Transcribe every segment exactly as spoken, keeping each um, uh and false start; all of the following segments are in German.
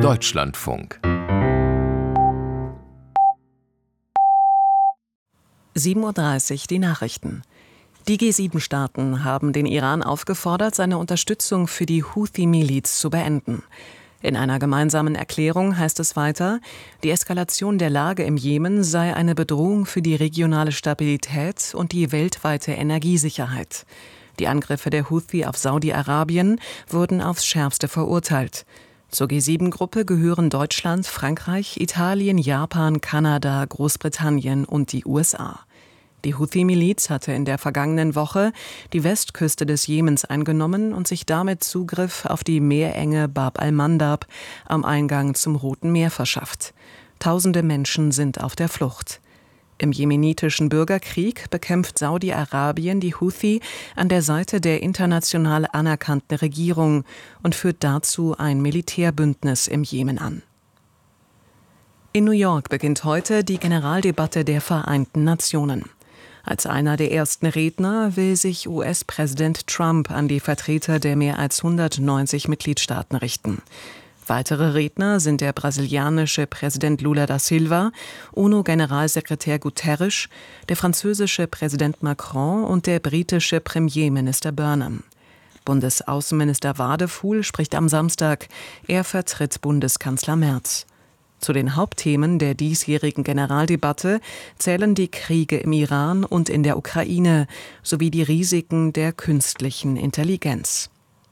Deutschlandfunk. sieben Uhr dreißig, die Nachrichten. Die G sieben Staaten haben den Iran aufgefordert, seine Unterstützung für die Houthi-Miliz zu beenden. In einer gemeinsamen Erklärung heißt es weiter, die Eskalation der Lage im Jemen sei eine Bedrohung für die regionale Stabilität und die weltweite Energiesicherheit. Die Angriffe der Houthi auf Saudi-Arabien wurden aufs Schärfste verurteilt. Zur G sieben Gruppe gehören Deutschland, Frankreich, Italien, Japan, Kanada, Großbritannien und die U S A. Die Houthi-Miliz hatte in der vergangenen Woche die Westküste des Jemens eingenommen und sich damit Zugriff auf die Meerenge Bab al-Mandab am Eingang zum Roten Meer verschafft. Tausende Menschen sind auf der Flucht. Im jemenitischen Bürgerkrieg bekämpft Saudi-Arabien die Houthi an der Seite der international anerkannten Regierung und führt dazu ein Militärbündnis im Jemen an. In New York beginnt heute die Generaldebatte der Vereinten Nationen. Als einer der ersten Redner will sich U S-Präsident Trump an die Vertreter der mehr als hundertneunzig Mitgliedstaaten richten. Weitere Redner sind der brasilianische Präsident Lula da Silva, UNO-Generalsekretär Guterres, der französische Präsident Macron und der britische Premierminister Burnham. Bundesaußenminister Wadefuhl spricht am Samstag. Er vertritt Bundeskanzler Merz. Zu den Hauptthemen der diesjährigen Generaldebatte zählen die Kriege im Iran und in der Ukraine sowie die Risiken der künstlichen Intelligenz.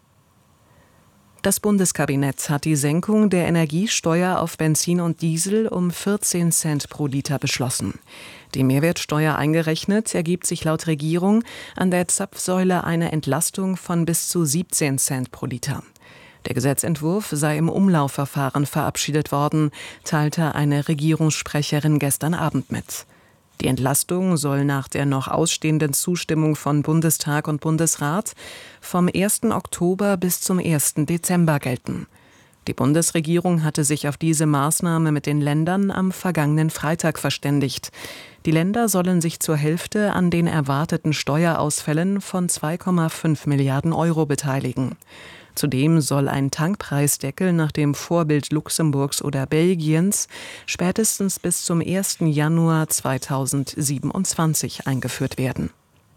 Das Bundeskabinett hat die Senkung der Energiesteuer auf Benzin und Diesel um vierzehn Cent pro Liter beschlossen. Die Mehrwertsteuer eingerechnet ergibt sich laut Regierung an der Zapfsäule eine Entlastung von bis zu siebzehn Cent pro Liter. Der Gesetzentwurf sei im Umlaufverfahren verabschiedet worden, teilte eine Regierungssprecherin gestern Abend mit. Die Entlastung soll nach der noch ausstehenden Zustimmung von Bundestag und Bundesrat vom ersten Oktober bis zum ersten Dezember gelten. Die Bundesregierung hatte sich auf diese Maßnahme mit den Ländern am vergangenen Freitag verständigt. Die Länder sollen sich zur Hälfte an den erwarteten Steuerausfällen von zwei Komma fünf Milliarden Euro beteiligen. Zudem soll ein Tankpreisdeckel nach dem Vorbild Luxemburgs oder Belgiens spätestens bis zum ersten Januar zweitausendsiebenundzwanzig eingeführt werden.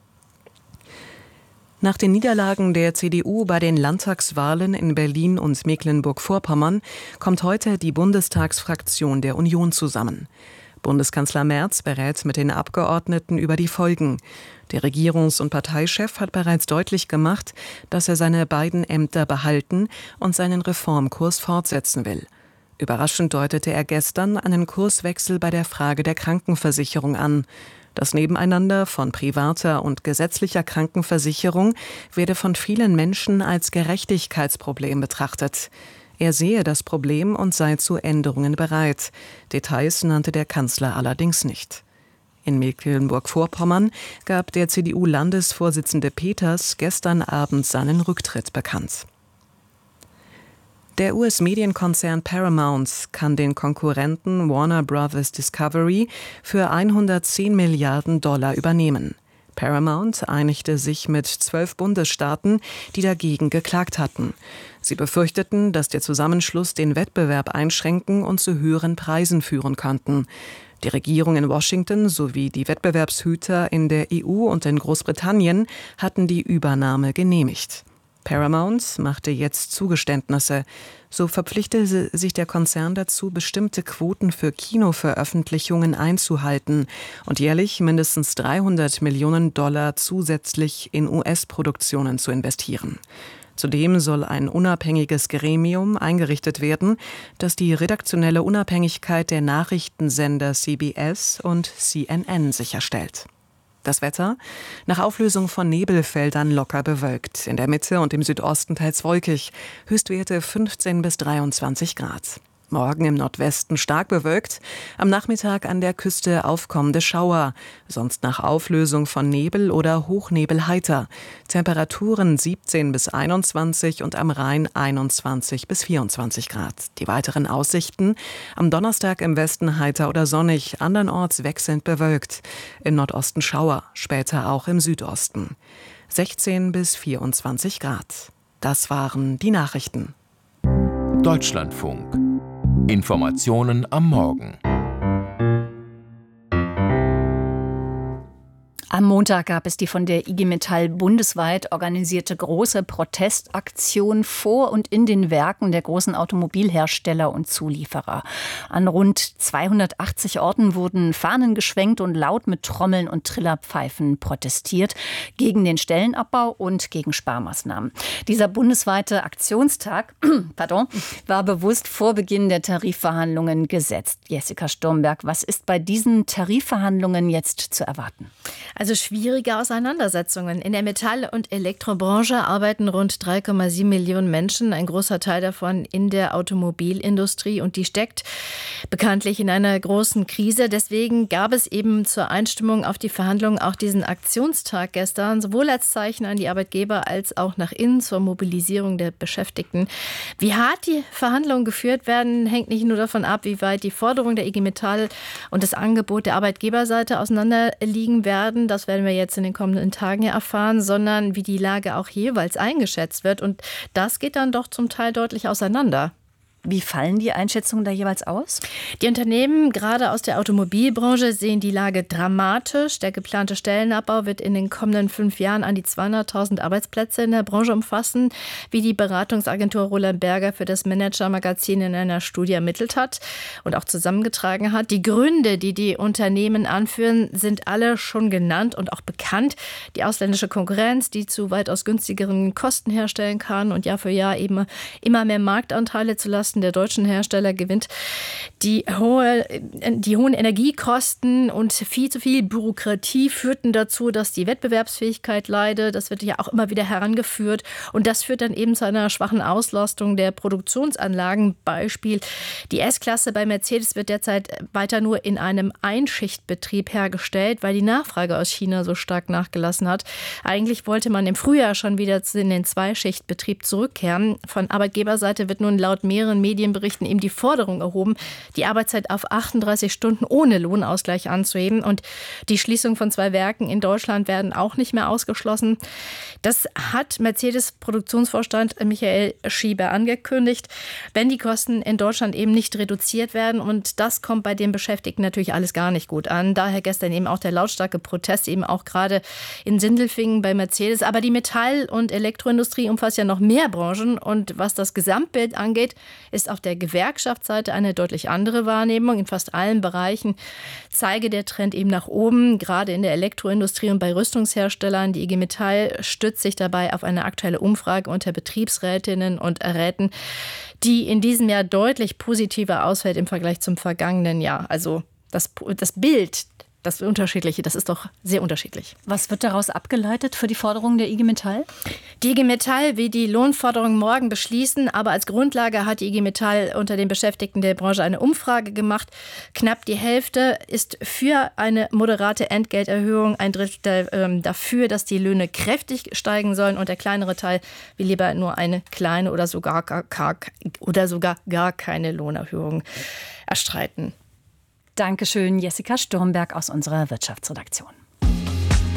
Nach den Niederlagen der C D U bei den Landtagswahlen in Berlin und Mecklenburg-Vorpommern kommt heute die Bundestagsfraktion der Union zusammen. Bundeskanzler Merz berät mit den Abgeordneten über die Folgen. Der Regierungs- und Parteichef hat bereits deutlich gemacht, dass er seine beiden Ämter behalten und seinen Reformkurs fortsetzen will. Überraschend deutete er gestern einen Kurswechsel bei der Frage der Krankenversicherung an. Das Nebeneinander von privater und gesetzlicher Krankenversicherung werde von vielen Menschen als Gerechtigkeitsproblem betrachtet. Er sehe das Problem und sei zu Änderungen bereit. Details nannte der Kanzler allerdings nicht. In Mecklenburg-Vorpommern gab der C D U-Landesvorsitzende Peters gestern Abend seinen Rücktritt bekannt. Der U S-Medienkonzern Paramount kann den Konkurrenten Warner Bros. Discovery für hundertzehn Milliarden Dollar übernehmen. Paramount einigte sich mit zwölf Bundesstaaten, die dagegen geklagt hatten. Sie befürchteten, dass der Zusammenschluss den Wettbewerb einschränken und zu höheren Preisen führen könnten. Die Regierung in Washington sowie die Wettbewerbshüter in der E U und in Großbritannien hatten die Übernahme genehmigt. Paramount machte jetzt Zugeständnisse. So verpflichtete sich der Konzern dazu, bestimmte Quoten für Kinoveröffentlichungen einzuhalten und jährlich mindestens dreihundert Millionen Dollar zusätzlich in U S-Produktionen zu investieren. Zudem soll ein unabhängiges Gremium eingerichtet werden, das die redaktionelle Unabhängigkeit der Nachrichtensender C B S und C N N sicherstellt. Das Wetter? Nach Auflösung von Nebelfeldern locker bewölkt. In der Mitte und im Südosten teils wolkig. Höchstwerte fünfzehn bis dreiundzwanzig Grad. Morgen im Nordwesten stark bewölkt. Am Nachmittag an der Küste aufkommende Schauer. Sonst nach Auflösung von Nebel oder Hochnebel heiter. Temperaturen siebzehn bis einundzwanzig und am Rhein einundzwanzig bis vierundzwanzig Grad. Die weiteren Aussichten: am Donnerstag im Westen heiter oder sonnig, andernorts wechselnd bewölkt. Im Nordosten Schauer, später auch im Südosten. sechzehn bis vierundzwanzig Grad. Das waren die Nachrichten. Deutschlandfunk. Informationen am Morgen. Am Montag gab es die von der I G Metall bundesweit organisierte große Protestaktion vor und in den Werken der großen Automobilhersteller und Zulieferer. An rund zweihundertachtzig Orten wurden Fahnen geschwenkt und laut mit Trommeln und Trillerpfeifen protestiert gegen den Stellenabbau und gegen Sparmaßnahmen. Dieser bundesweite Aktionstag pardon, war bewusst vor Beginn der Tarifverhandlungen gesetzt. Jessica Sturmberg, was ist bei diesen Tarifverhandlungen jetzt zu erwarten? Also schwierige Auseinandersetzungen. In der Metall- und Elektrobranche arbeiten rund drei Komma sieben Millionen Menschen, ein großer Teil davon in der Automobilindustrie, und die steckt bekanntlich in einer großen Krise. Deswegen gab es eben zur Einstimmung auf die Verhandlungen auch diesen Aktionstag gestern, sowohl als Zeichen an die Arbeitgeber als auch nach innen zur Mobilisierung der Beschäftigten. Wie hart die Verhandlungen geführt werden, hängt nicht nur davon ab, wie weit die Forderungen der I G Metall und das Angebot der Arbeitgeberseite auseinanderliegen werden. Das werden wir jetzt in den kommenden Tagen ja erfahren, sondern wie die Lage auch jeweils eingeschätzt wird. Und das geht dann doch zum Teil deutlich auseinander. Wie fallen die Einschätzungen da jeweils aus? Die Unternehmen, gerade aus der Automobilbranche, sehen die Lage dramatisch. Der geplante Stellenabbau wird in den kommenden fünf Jahren an die zweihunderttausend Arbeitsplätze in der Branche umfassen, wie die Beratungsagentur Roland Berger für das Manager-Magazin in einer Studie ermittelt hat und auch zusammengetragen hat. Die Gründe, die die Unternehmen anführen, sind alle schon genannt und auch bekannt. Die ausländische Konkurrenz, die zu weitaus günstigeren Kosten herstellen kann und Jahr für Jahr eben immer mehr Marktanteile zulasten der deutschen Hersteller gewinnt. Die, hohe, die hohen Energiekosten und viel zu viel Bürokratie führten dazu, dass die Wettbewerbsfähigkeit leidet. Das wird ja auch immer wieder herangeführt. Und das führt dann eben zu einer schwachen Auslastung der Produktionsanlagen. Beispiel: Die S-Klasse bei Mercedes wird derzeit weiter nur in einem Einschichtbetrieb hergestellt, weil die Nachfrage aus China so stark nachgelassen hat. Eigentlich wollte man im Frühjahr schon wieder in den Zweischichtbetrieb zurückkehren. Von Arbeitgeberseite wird nun laut mehreren Medienberichten eben die Forderung erhoben, die Arbeitszeit auf achtunddreißig Stunden ohne Lohnausgleich anzuheben. Und die Schließung von zwei Werken in Deutschland werden auch nicht mehr ausgeschlossen. Das hat Mercedes-Produktionsvorstand Michael Schieber angekündigt, wenn die Kosten in Deutschland eben nicht reduziert werden. Und das kommt bei den Beschäftigten natürlich alles gar nicht gut an. Daher gestern eben auch der lautstarke Protest, eben auch gerade in Sindelfingen bei Mercedes. Aber die Metall- und Elektroindustrie umfasst ja noch mehr Branchen. Und was das Gesamtbild angeht, ist auf der Gewerkschaftsseite eine deutlich andere Wahrnehmung. In fast allen Bereichen zeige der Trend eben nach oben, gerade in der Elektroindustrie und bei Rüstungsherstellern. Die I G Metall stützt sich dabei auf eine aktuelle Umfrage unter Betriebsrätinnen und Räten, die in diesem Jahr deutlich positiver ausfällt im Vergleich zum vergangenen Jahr. Also das, das Bild, das Unterschiedliche, das ist doch sehr unterschiedlich. Was wird daraus abgeleitet für die Forderungen der I G Metall? Die I G Metall will die Lohnforderung morgen beschließen, aber als Grundlage hat die I G Metall unter den Beschäftigten der Branche eine Umfrage gemacht. Knapp die Hälfte ist für eine moderate Entgelterhöhung, ein Drittel äh, dafür, dass die Löhne kräftig steigen sollen, und der kleinere Teil will lieber nur eine kleine oder sogar gar, gar, oder sogar gar keine Lohnerhöhung erstreiten. Dankeschön, Jessica Sturmberg aus unserer Wirtschaftsredaktion.